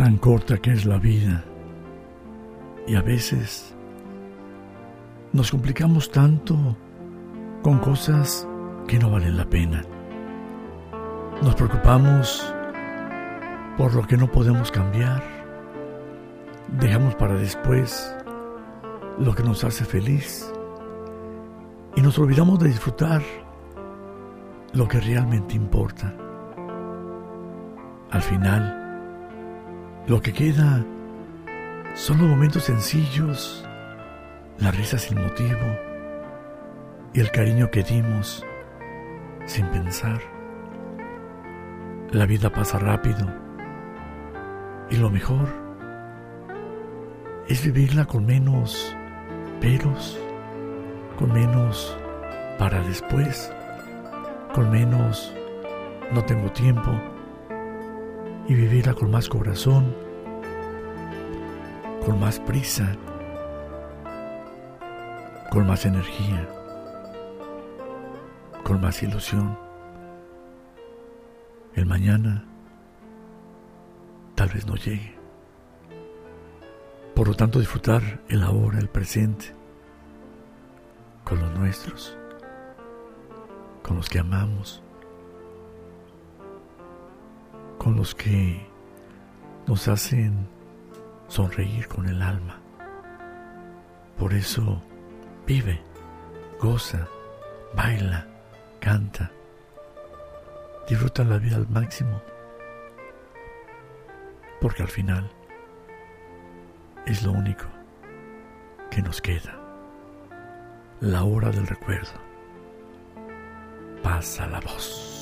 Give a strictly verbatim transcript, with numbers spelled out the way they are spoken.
Tan corta que es la vida, y a veces nos complicamos tanto con cosas que no valen la pena. Nos preocupamos por lo que no podemos cambiar. Dejamos para después lo que nos hace feliz y nos olvidamos de disfrutar lo que realmente importa. Al final, lo que queda son los momentos sencillos, la risa sin motivo y el cariño que dimos sin pensar. La vida pasa rápido y lo mejor es vivirla con menos peros, con menos para después, con menos no tengo tiempo, y vivirla con más corazón, con más prisa, con más energía, con más ilusión. El mañana tal vez no llegue. Por lo tanto, disfrutar el ahora, el presente, con los nuestros, con los que amamos, con los que nos hacen sonreír con el alma. Por eso, vive, goza, baila, canta, disfruta la vida al máximo, porque al final es lo único que nos queda. La hora del recuerdo. Pasa la voz.